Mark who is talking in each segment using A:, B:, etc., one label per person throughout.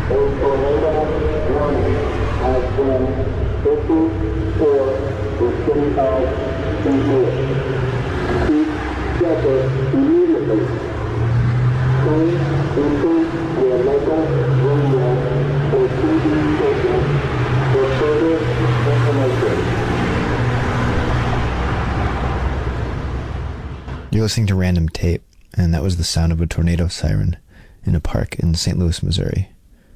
A: A tornado warning has been issued for the city of St. Louis. Keep shelter immediately. Please improve your local radio or TV station for further information.
B: You're listening to Random Tape, and that was the sound of a tornado siren in a park in St. Louis, Missouri.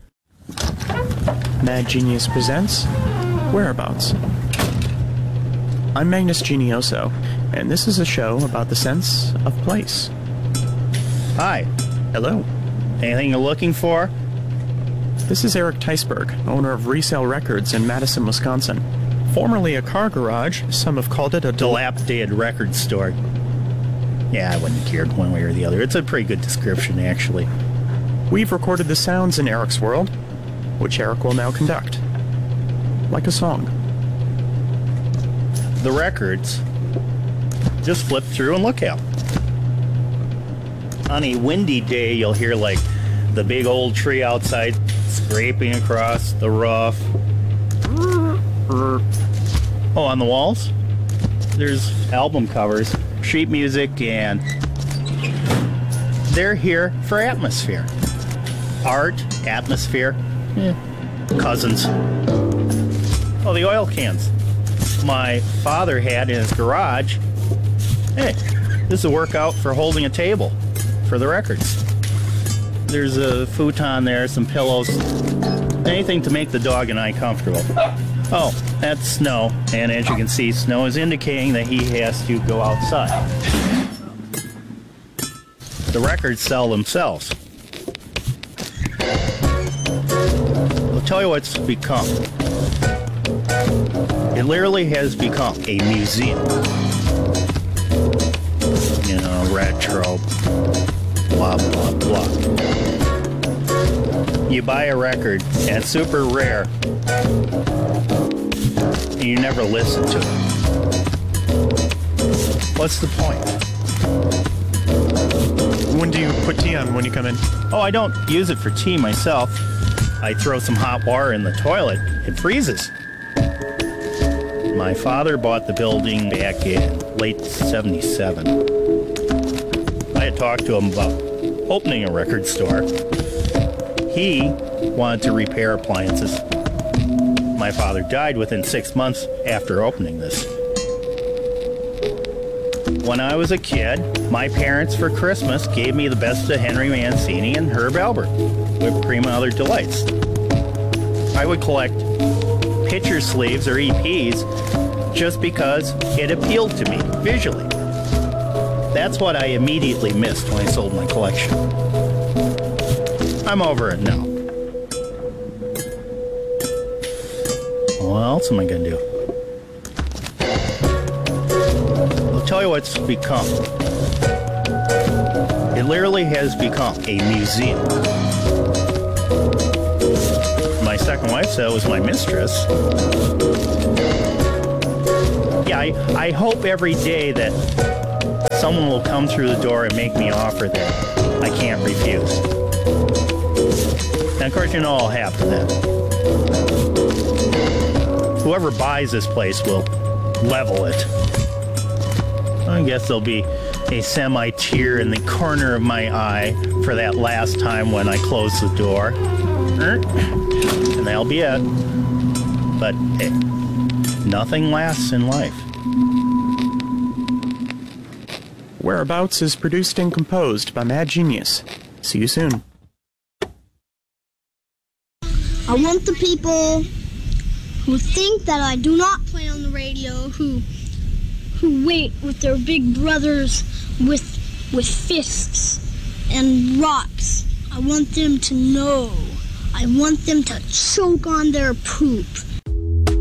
C: Mad Genius presents Whereabouts. I'm Magnus Genioso, and this is a show about the sense of place.
D: Hi.
C: Hello.
D: Anything you're looking for?
C: This is Eric Teisberg, owner of Resale Records in Madison, Wisconsin. Formerly a car garage, some have called it a
D: Dilapidated record store. Yeah, I wouldn't have cared one way or the other. It's a pretty good description, actually.
C: We've recorded the sounds in Eric's world, which Eric will now conduct. Like a song.
D: The records, just flip through and look at them. On a windy day, you'll hear, like, the big old tree outside scraping across the roof. Oh, on the walls, there's album covers, sheet music, and they're here for atmosphere. Art, atmosphere, cousins. Oh, the oil cans my father had in his garage. Hey, this is a workout for holding a table for the records. There's a futon there, some pillows, anything to make the dog and I comfortable. Oh, that's Snow, and as you can see, Snow is indicating that he has to go outside. The records sell themselves. I'll tell you what's become. It literally has become a museum. You know, retro, blah, blah, blah. You buy a record, and it's super rare, and you never listen to it. What's the point?
C: When do you put tea on when you come in?
D: Oh, I don't use it for tea myself. I throw some hot water in the toilet. It freezes. My father bought the building back in late 77. I had talked to him about opening a record store. He wanted to repair appliances. My father died within 6 months after opening this. When I was a kid, my parents for Christmas gave me the best of Henry Mancini and Herb Alpert, whipped cream and other delights. I would collect picture sleeves or EPs just because it appealed to me visually. That's what I immediately missed when I sold my collection. I'm over it now. What else am I going to do? I'll tell you what's become. It literally has become a museum. My second wife said it was my mistress. Yeah, I hope every day that someone will come through the door and make me an offer that I can't refuse. And of course, you know I'll have to then. Whoever buys this place will level it. I guess there'll be a semi-tear in the corner of my eye for that last time when I closed the door. And that'll be it. But hey, nothing lasts in life.
C: Whereabouts is produced and composed by Mad Genius. See you soon.
E: I want the people who think that I do not play on the radio, who wait with their big brothers with fists and rocks. I want them to know. I want them to choke on their poop.